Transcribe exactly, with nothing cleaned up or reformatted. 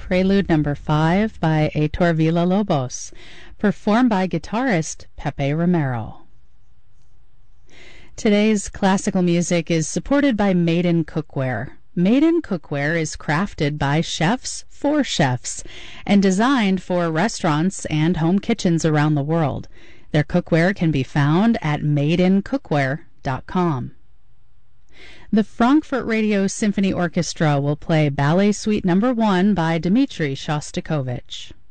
Prelude Number five by Heitor Villa-Lobos, performed by guitarist Pepe Romero. Today's classical music is supported by Maiden Cookware. Maiden Cookware is crafted by chefs for chefs and designed for restaurants and home kitchens around the world. Their cookware can be found at maiden cookware dot com. The Frankfurt Radio Symphony Orchestra will play Ballet Suite Number one by Dmitri Shostakovich.